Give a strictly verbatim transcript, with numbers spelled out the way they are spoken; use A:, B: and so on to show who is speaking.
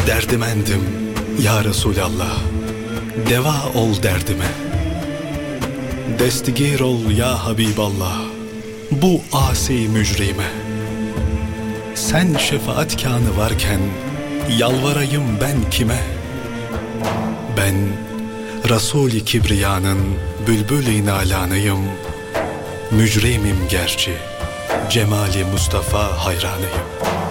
A: Derdimendim ya Resulallah, deva ol derdime. Destigir ol ya Habiballah, bu asi mücrime. Sen şefaatkânı varken yalvarayım ben kime? Ben Resul-i Kibriya'nın bülbül-i nalanıyım. Mücrimim gerçi, cemali Mustafa hayranıyım.